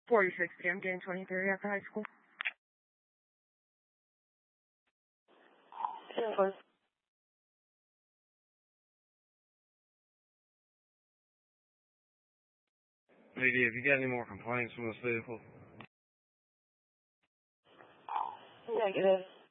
46 p.m. Gain 23 after high school. Lady, have you got any more complaints from this vehicle? Negative.